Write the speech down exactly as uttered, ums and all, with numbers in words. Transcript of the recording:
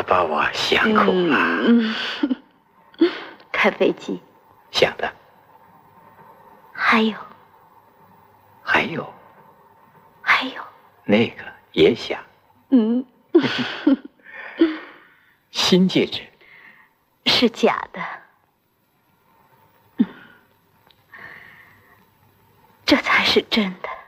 把我想苦了。 嗯，开飞机。 想的。 还有。 还有。 还有。 那个也想。 嗯。 新戒指。 是假的。这才是真的。